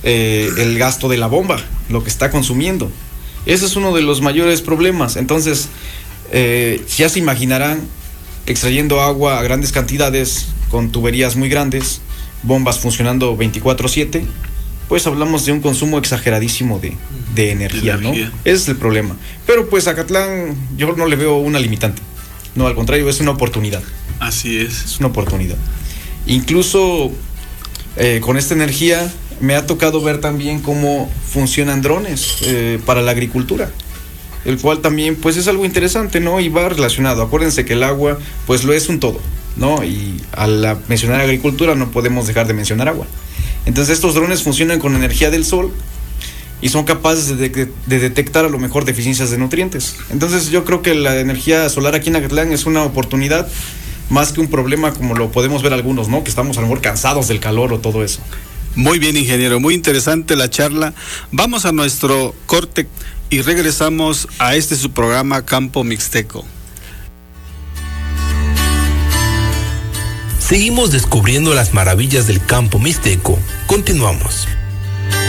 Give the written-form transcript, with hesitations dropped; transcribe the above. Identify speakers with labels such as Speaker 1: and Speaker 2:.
Speaker 1: el gasto de la bomba, lo que está consumiendo. Ese es uno de los mayores problemas. Entonces, ya se imaginarán, extrayendo agua a grandes cantidades, con tuberías muy grandes, bombas funcionando 24/7, pues hablamos de un consumo exageradísimo de energía, ¿no? Ese es el problema. Pero pues Acatlán, yo no le veo una limitante. No, al contrario, es una oportunidad.
Speaker 2: Así es.
Speaker 1: Es una oportunidad. Incluso con esta energía me ha tocado ver también cómo funcionan drones para la agricultura, el cual también pues es algo interesante, ¿no? Y va relacionado. Acuérdense que el agua pues lo es un todo, ¿no? Y al mencionar agricultura no podemos dejar de mencionar agua. Entonces estos drones funcionan con energía del sol y son capaces de detectar a lo mejor deficiencias de nutrientes. Entonces yo creo que la energía solar aquí en Acatlán es una oportunidad más que un problema, como lo podemos ver algunos, ¿no? Que estamos a lo mejor cansados del calor o todo eso.
Speaker 2: Muy bien, ingeniero, muy interesante la charla. Vamos a nuestro corte y regresamos a su programa Campo Mixteco.
Speaker 3: Seguimos descubriendo las maravillas del campo mixteco. Continuamos.